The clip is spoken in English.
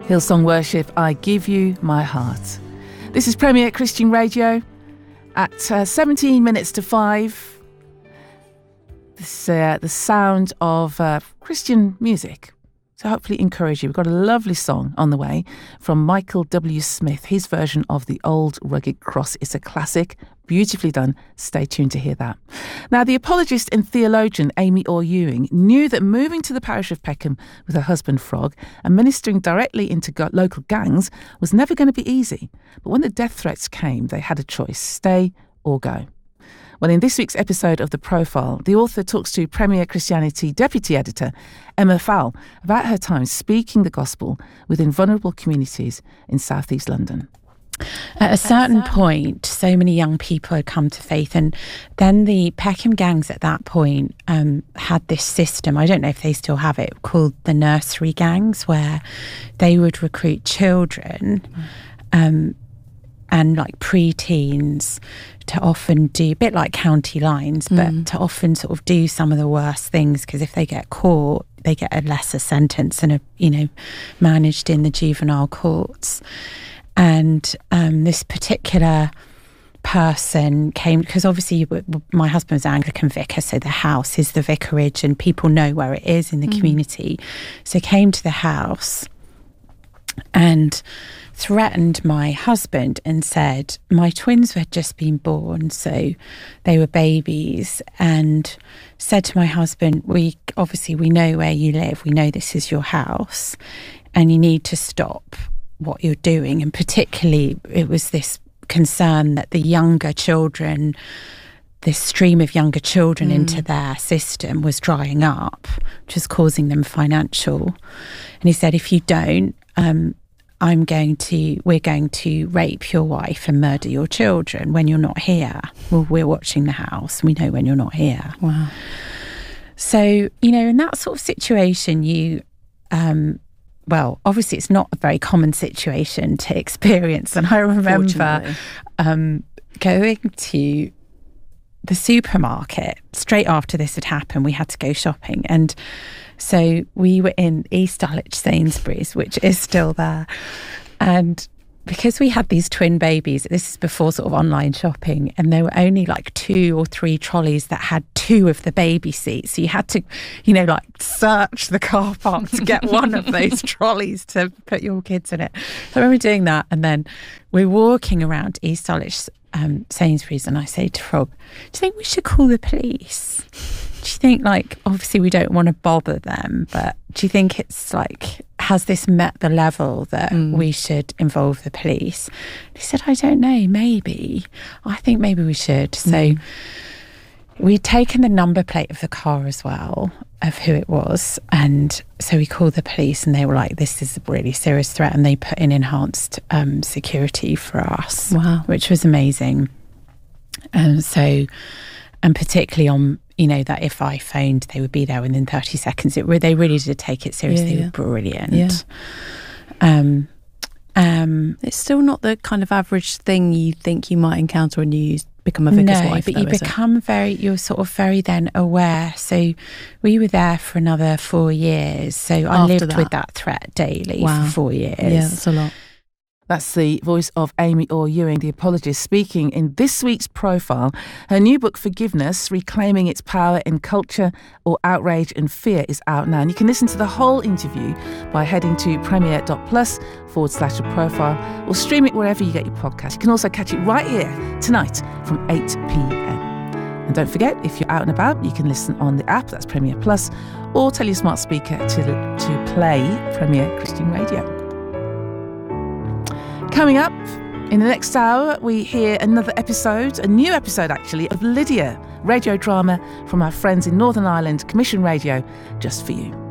Hillsong Worship, I Give You My Heart. This is Premier Christian Radio at 17 minutes to 5. This the sound of Christian music. So hopefully encourage you. We've got a lovely song on the way from Michael W. Smith. His version of The Old Rugged Cross is a classic, beautifully done. Stay tuned to hear that. Now, the apologist and theologian Amy Orr Ewing knew that moving to the parish of Peckham with her husband Frog and ministering directly into local gangs was never going to be easy. But when the death threats came, they had a choice: stay or go. Well, in this week's episode of The Profile, the author talks to Premier Christianity Deputy Editor Emma Fowle about her time speaking the gospel within vulnerable communities in South East London. At a certain point, so many young people had come to faith, and then the Peckham gangs at that point had this system, I don't know if they still have it, called the nursery gangs, where they would recruit children and like pre-teens to often do, a bit like county lines, but to often sort of do some of the worst things, because if they get caught, they get a lesser sentence and managed in the juvenile courts. And this particular person came, because obviously my husband's an Anglican vicar, so the house is the vicarage and people know where it is in the community. So came to the house and threatened my husband and said, my twins had just been born, so they were babies, and said to my husband, we know where you live, we know this is your house, and you need to stop what you're doing. And particularly it was this concern that the younger children, this stream of younger children into their system was drying up, which was causing them financial. And he said, if you don't, we're going to rape your wife and murder your children when you're not here. Well, we're watching the house. We know when you're not here. Wow. So, in that sort of situation, well, obviously it's not a very common situation to experience. And I remember going to the supermarket straight after this had happened. We had to go shopping, and so we were in East Dulwich Sainsbury's, which is still there. And because we had these twin babies, this is before sort of online shopping, and there were only like 2 or 3 trolleys that had 2 of the baby seats. So you had to, search the car park to get one of those trolleys to put your kids in it. So I remember doing that, and then we're walking around East Dulwich Sainsbury's, and I say to Frog, do you think we should call the police? Do you think, obviously we don't want to bother them, but do you think it's has this met the level that we should involve the police? And he said, I don't know, maybe. I think maybe we should. So we'd taken the number plate of the car as well, of who it was. And so we called the police, and they were like, this is a really serious threat. And they put in enhanced security for us, which was amazing. And particularly on, that if I phoned, they would be there within 30 seconds. They really did take it seriously. They were brilliant. Yeah. It's still not the kind of average thing you think you might encounter when you become a vicar's wife. But you become you're sort of very then aware. So we were there for another 4 years. So I lived with that threat daily for 4 years. Yeah, that's a lot. That's the voice of Amy Orr Ewing, the apologist, speaking in this week's Profile. Her new book, Forgiveness, Reclaiming Its Power in Culture or Outrage and Fear, is out now. And you can listen to the whole interview by heading to premier.plus/profile or stream it wherever you get your podcast. You can also catch it right here tonight from 8 p.m. And don't forget, if you're out and about, you can listen on the app, that's Premier Plus, or tell your smart speaker to play Premier Christian Radio. Coming up in the next hour, we hear a new episode actually, of Lydia, radio drama from our friends in Northern Ireland, Commission Radio, just for you.